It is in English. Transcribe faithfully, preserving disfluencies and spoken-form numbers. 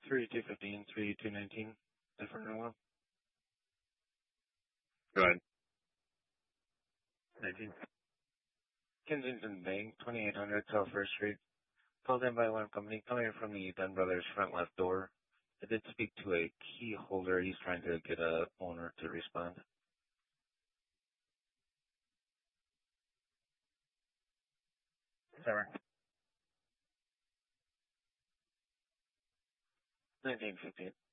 thirty-two fifteen, thirty-two nineteen. Different one. Go ahead. nineteen. Kensington Bank, twenty-eight hundred South First Street. Called in by alarm company coming from the Dunn Brothers front left door. I did speak to a key holder. He's trying to get a owner to respond. Sarah. nineteen fifteen.